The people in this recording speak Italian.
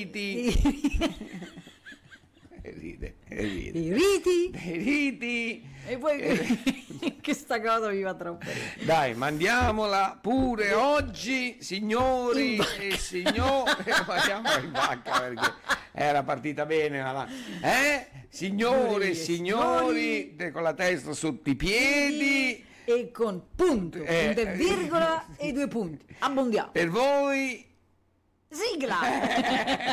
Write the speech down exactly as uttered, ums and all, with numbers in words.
riti. Ride, ride. I riti. I riti. E poi Eh, che sta cosa mi fa troppo ridere. Dai, mandiamola pure oggi, signori e signore. Mandiamola in vacca perché era partita bene. ma- Eh? Signore e signori, con la testa sotto i piedi. E con punto, Eh, punto e virgola e due punti. Abbondiamo. Per voi. Sigla!